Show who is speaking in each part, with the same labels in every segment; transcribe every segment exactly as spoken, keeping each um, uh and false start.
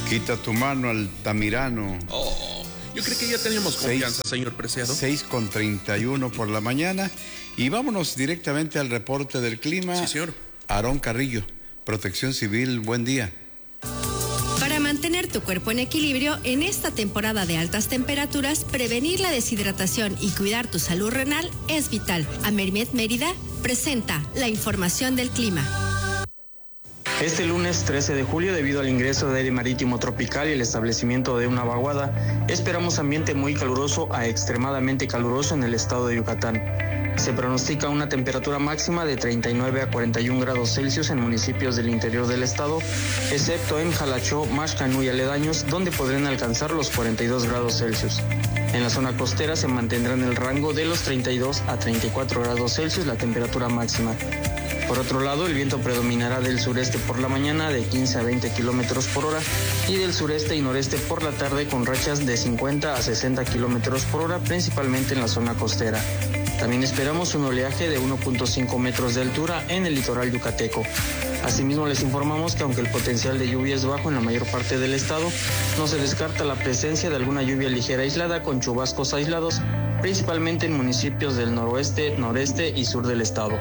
Speaker 1: Quita tu mano, Altamirano.
Speaker 2: Oh, yo creo que ya teníamos confianza, seis, señor Preciado.
Speaker 1: seis con treinta y uno por la mañana. Y vámonos directamente al reporte del clima.
Speaker 2: Sí, señor.
Speaker 1: Aarón Carrillo, Protección Civil, buen día.
Speaker 3: Para mantener tu cuerpo en equilibrio en esta temporada de altas temperaturas, prevenir la deshidratación y cuidar tu salud renal es vital. Amerimed Mérida presenta la información del clima.
Speaker 4: Este lunes trece de julio, debido al ingreso de aire marítimo tropical y el establecimiento de una vaguada, esperamos ambiente muy caluroso a extremadamente caluroso en el estado de Yucatán. Se pronostica una temperatura máxima de treinta y nueve a cuarenta y uno grados Celsius en municipios del interior del estado, excepto en Jalachó, Maxcanú y aledaños, donde podrán alcanzar los cuarenta y dos grados Celsius. En la zona costera se mantendrá en el rango de los treinta y dos a treinta y cuatro grados Celsius la temperatura máxima. Por otro lado, el viento predominará del sureste por la mañana de quince a veinte kilómetros por hora y del sureste y noreste por la tarde con rachas de cincuenta a sesenta kilómetros por hora, principalmente en la zona costera. También esperamos un oleaje de uno punto cinco metros de altura en el litoral yucateco. Asimismo, les informamos que aunque el potencial de lluvia es bajo en la mayor parte del estado, no se descarta la presencia de alguna lluvia ligera aislada con chubascos aislados, principalmente en municipios del noroeste, noreste y sur del estado.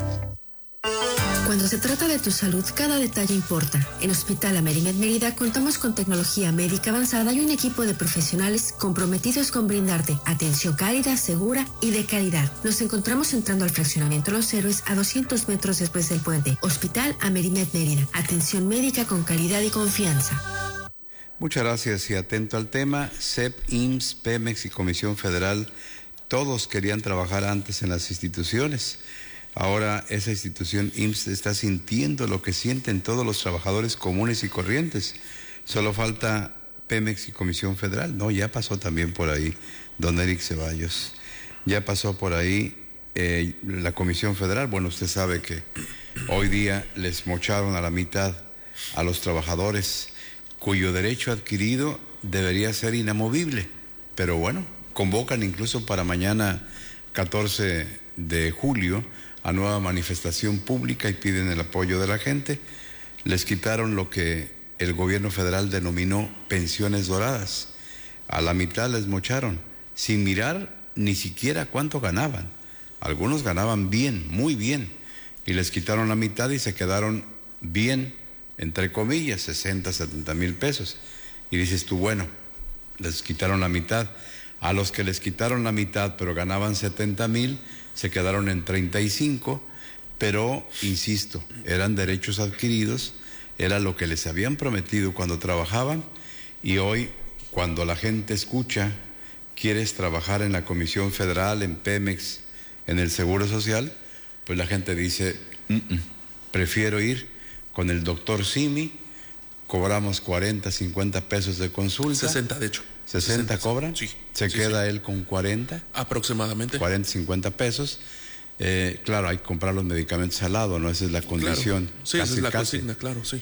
Speaker 3: Cuando se trata de tu salud, cada detalle importa. En Hospital Amerimed Mérida contamos con tecnología médica avanzada y un equipo de profesionales comprometidos con brindarte atención cálida, segura y de calidad. Nos encontramos entrando al fraccionamiento Los Héroes a doscientos metros después del puente. Hospital Amerimed Mérida. Atención médica con calidad y confianza.
Speaker 1: Muchas gracias y atento al tema. C E P, I M S S, Pemex y Comisión Federal, todos querían trabajar antes en las instituciones. Ahora esa institución I M S S está sintiendo lo que sienten todos los trabajadores comunes y corrientes. Solo falta Pemex y Comisión Federal. No, ya pasó también por ahí don Eric Ceballos. Ya pasó por ahí eh, la Comisión Federal. Bueno, usted sabe que hoy día les mocharon a la mitad a los trabajadores cuyo derecho adquirido debería ser inamovible. Pero bueno, convocan incluso para mañana catorce de julio a nueva manifestación pública y piden el apoyo de la gente. Les quitaron lo que el gobierno federal denominó pensiones doradas. A la mitad les mocharon, sin mirar ni siquiera cuánto ganaban. Algunos ganaban bien, muy bien, y les quitaron la mitad y se quedaron bien, entre comillas, sesenta, setenta mil pesos. Y dices tú, bueno, les quitaron la mitad. A los que les quitaron la mitad, pero ganaban setenta mil, se quedaron en treinta y cinco, pero, insisto, eran derechos adquiridos, era lo que les habían prometido cuando trabajaban, y hoy, cuando la gente escucha, quieres trabajar en la Comisión Federal, en Pemex, en el Seguro Social, pues la gente dice, mm -mm, prefiero ir con el doctor Simi, cobramos cuarenta, cincuenta pesos de consulta.
Speaker 2: sesenta, de hecho.
Speaker 1: ¿sesenta cobra?
Speaker 2: Sí.
Speaker 1: ¿Se
Speaker 2: sí,
Speaker 1: queda
Speaker 2: sí.
Speaker 1: él con cuarenta?
Speaker 2: Aproximadamente.
Speaker 1: cuarenta, cincuenta pesos. Eh, claro, hay que comprar los medicamentos al lado, ¿no? Esa es la condición.
Speaker 2: Claro. Sí,
Speaker 1: casi,
Speaker 2: esa es la
Speaker 1: casi.
Speaker 2: consigna, claro, sí.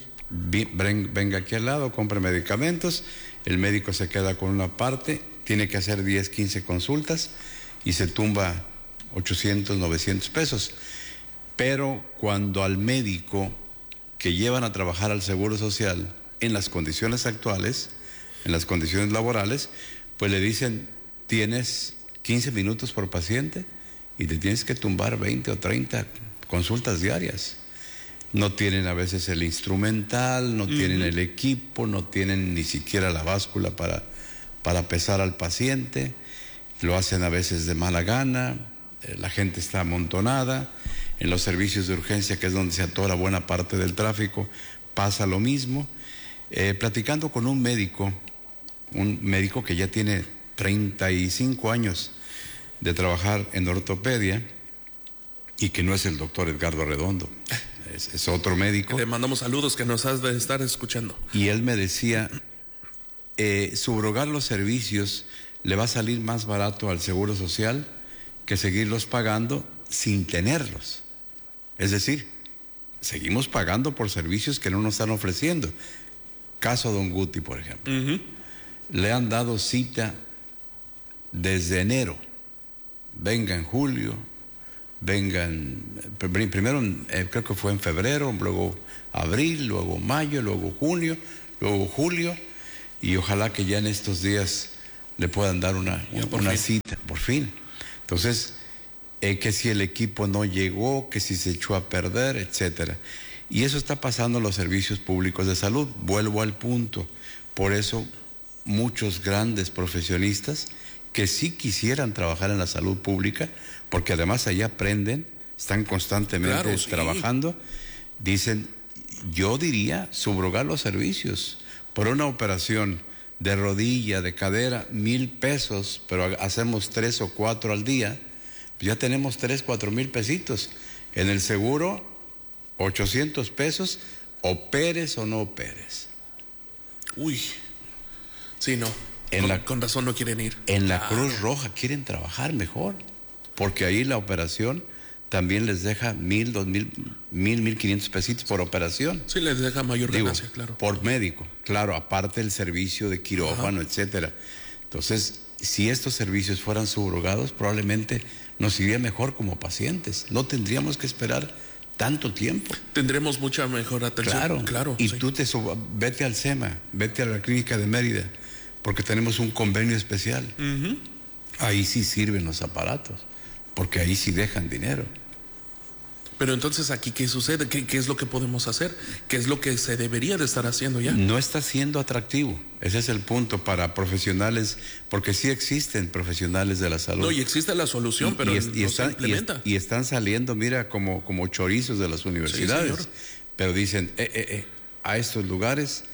Speaker 1: Venga aquí al lado, compre medicamentos, el médico se queda con una parte, tiene que hacer diez, quince consultas y se tumba ochocientos, novecientos pesos. Pero cuando al médico que llevan a trabajar al Seguro Social en las condiciones actuales, en las condiciones laborales, pues le dicen, tienes quince minutos por paciente y te tienes que tumbar veinte o treinta consultas diarias. No tienen a veces el instrumental, no uh-huh. tienen el equipo, no tienen ni siquiera la báscula para, para pesar al paciente, lo hacen a veces de mala gana, eh, la gente está amontonada. En los servicios de urgencia, que es donde se atora buena parte del tráfico, pasa lo mismo. Eh, platicando con un médico, un médico que ya tiene treinta y cinco años de trabajar en ortopedia y que no es el doctor Edgardo Redondo, es, es otro médico.
Speaker 2: Le mandamos saludos, que nos has de estar escuchando.
Speaker 1: Y él me decía, eh, subrogar los servicios le va a salir más barato al Seguro Social que seguirlos pagando sin tenerlos. Es decir, seguimos pagando por servicios que no nos están ofreciendo. Caso Don Guti, por ejemplo. Uh-huh. Le han dado cita desde enero. Venga en julio, venga en, primero eh, creo que fue en febrero, luego abril, luego mayo, luego junio, luego julio. y ojalá que ya en estos días le puedan dar una, una cita, por fin. Entonces, eh, que si el equipo no llegó, que si se echó a perder, etcétera. Y eso está pasando en los servicios públicos de salud. Vuelvo al punto. Por eso, muchos grandes profesionistas que sí quisieran trabajar en la salud pública, porque además allá aprenden, están constantemente
Speaker 2: claro, sí.
Speaker 1: trabajando, dicen, yo diría subrogar los servicios por una operación de rodilla, de cadera, mil pesos, pero hacemos tres o cuatro al día, pues ya tenemos tres, cuatro mil pesitos. En el seguro, ochocientos pesos, operes o no operes.
Speaker 2: Uy, sí, no,
Speaker 1: en
Speaker 2: con,
Speaker 1: la,
Speaker 2: con razón no quieren ir.
Speaker 1: En la
Speaker 2: ah.
Speaker 1: Cruz Roja quieren trabajar mejor, porque ahí la operación también les deja mil, dos mil, mil, mil quinientos pesitos por operación.
Speaker 2: Sí, les deja mayor
Speaker 1: Digo,
Speaker 2: ganancia, claro.
Speaker 1: Por médico, claro, aparte el servicio de quirófano, ajá, etcétera. Entonces, si estos servicios fueran subrogados, probablemente nos iría mejor como pacientes. No tendríamos que esperar tanto tiempo.
Speaker 2: Tendremos mucha mejor atención.
Speaker 1: Claro,
Speaker 2: claro.
Speaker 1: Y
Speaker 2: sí.
Speaker 1: tú te sub... vete al SEMA, vete a la clínica de Mérida, porque tenemos un convenio especial.
Speaker 2: Uh-huh.
Speaker 1: Ahí sí sirven los aparatos, porque ahí sí dejan dinero.
Speaker 2: Pero entonces, ¿aquí qué sucede? ¿Qué, qué es lo que podemos hacer? ¿Qué es lo que se debería de estar haciendo ya?
Speaker 1: No está siendo atractivo. Ese es el punto para profesionales, porque sí existen profesionales de la salud.
Speaker 2: No, y existe la solución,
Speaker 1: y,
Speaker 2: pero
Speaker 1: y es,
Speaker 2: no
Speaker 1: y está,
Speaker 2: se implementa.
Speaker 1: Y, es, y están saliendo, mira, como, como chorizos de las universidades.
Speaker 2: Sí,
Speaker 1: pero dicen, eh, eh, eh, a estos lugares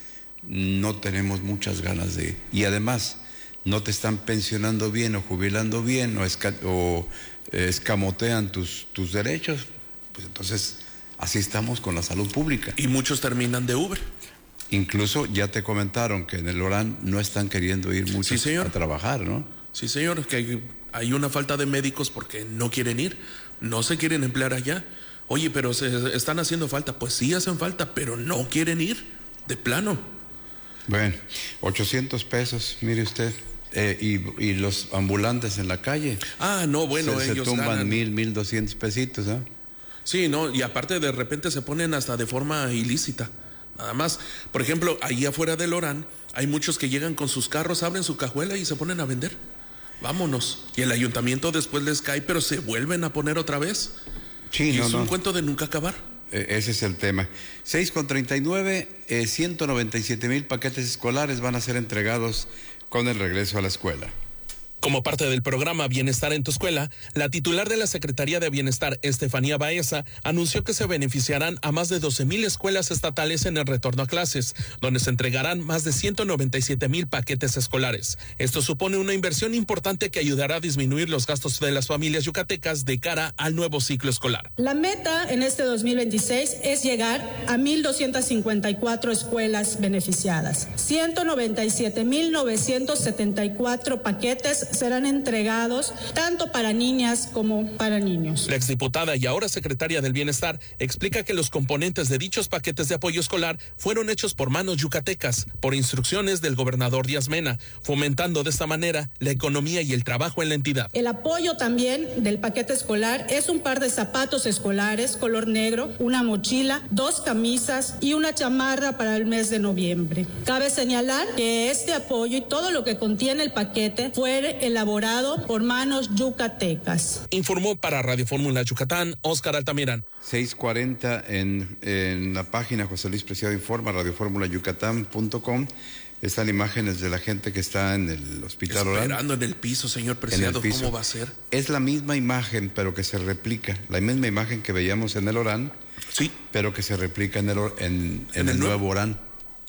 Speaker 1: no tenemos muchas ganas de ir. Y además, no te están pensionando bien o jubilando bien o, esca, o eh, escamotean tus, tus derechos. Pues entonces, así estamos con la salud pública.
Speaker 2: Y muchos terminan de Uber.
Speaker 1: Incluso ya te comentaron que en el Orán no están queriendo ir muchos
Speaker 2: sí,
Speaker 1: a trabajar, ¿no?
Speaker 2: Sí, señor, que hay, hay una falta de médicos porque no quieren ir, no se quieren emplear allá. Oye, pero se están haciendo falta. Pues sí hacen falta, pero no quieren ir, de plano.
Speaker 1: Bueno, ochocientos pesos, mire usted. Eh, y, y los ambulantes en la calle.
Speaker 2: Ah, no, bueno,
Speaker 1: se,
Speaker 2: ellos
Speaker 1: se tumban
Speaker 2: ganan.
Speaker 1: mil, mil doscientos pesitos, ¿no?
Speaker 2: Sí, no, y aparte de repente se ponen hasta de forma ilícita. Nada más, por ejemplo, ahí afuera del Orán hay muchos que llegan con sus carros, abren su cajuela y se ponen a vender. Vámonos. Y el ayuntamiento después les cae, pero se vuelven a poner otra vez.
Speaker 1: Sí,
Speaker 2: y
Speaker 1: no,
Speaker 2: es
Speaker 1: no.
Speaker 2: un cuento de nunca acabar.
Speaker 1: Eh, ese es el tema. seis con treinta y nueve, eh, ciento noventa y siete mil paquetes escolares van a ser entregados con el regreso a la escuela.
Speaker 5: Como parte del programa Bienestar en tu Escuela, la titular de la Secretaría de Bienestar, Estefanía Baeza, anunció que se beneficiarán a más de doce mil escuelas estatales en el retorno a clases, donde se entregarán más de ciento noventa y siete mil paquetes escolares. Esto supone una inversión importante que ayudará a disminuir los gastos de las familias yucatecas de cara al nuevo ciclo escolar.
Speaker 6: La meta en este dos mil veintiséis es llegar a mil doscientas cincuenta y cuatro escuelas beneficiadas. ciento noventa y siete mil novecientos setenta y cuatro paquetes serán entregados tanto para niñas como para niños.
Speaker 5: La exdiputada y ahora secretaria del Bienestar explica que los componentes de dichos paquetes de apoyo escolar fueron hechos por manos yucatecas, por instrucciones del gobernador Díaz Mena, fomentando de esta manera la economía y el trabajo en la entidad.
Speaker 6: El apoyo también del paquete escolar es un par de zapatos escolares color negro, una mochila, dos camisas y una chamarra para el mes de noviembre. Cabe señalar que este apoyo y todo lo que contiene el paquete fue elaborado por manos yucatecas.
Speaker 5: Informó para Radio Fórmula Yucatán, Óscar Altamirano.
Speaker 1: seis cuarenta en, en la página José Luis Preciado Informa, radio fórmula yucatán punto com. Están imágenes de la gente que está en el hospital Orán.
Speaker 2: Esperando en el piso, señor Preciado, piso. ¿Cómo va a ser?
Speaker 1: Es la misma imagen, pero que se replica. La misma imagen que veíamos en el Orán,
Speaker 2: sí,
Speaker 1: pero que se replica en el, en, en ¿En el, el nuevo Orán.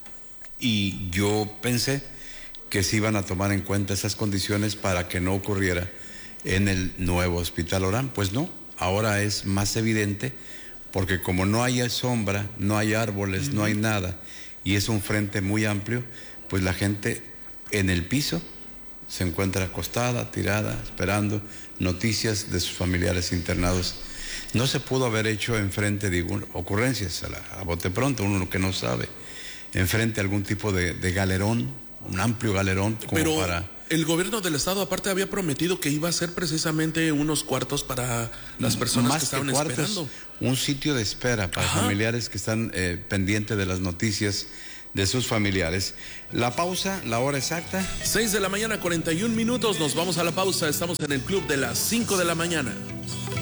Speaker 1: Y yo pensé que se iban a tomar en cuenta esas condiciones para que no ocurriera en el nuevo Hospital Orán. Pues no, ahora es más evidente porque como no hay sombra, no hay árboles, mm. no hay nada y es un frente muy amplio, pues la gente en el piso se encuentra acostada, tirada, esperando noticias de sus familiares internados. No se pudo haber hecho enfrente de ocurrencias, a, la, a bote pronto, uno que no sabe, enfrente a algún tipo de, de galerón, un amplio galerón como
Speaker 2: Pero
Speaker 1: para...
Speaker 2: el gobierno del estado aparte había prometido que iba a ser precisamente unos cuartos para las personas
Speaker 1: Más
Speaker 2: que estaban
Speaker 1: que cuartos,
Speaker 2: esperando.
Speaker 1: Un sitio de espera para Ajá. familiares que están eh, pendientes de las noticias de sus familiares. La pausa, la hora exacta.
Speaker 2: seis de la mañana, cuarenta y un minutos. Nos vamos a la pausa. Estamos en el club de las cinco de la mañana.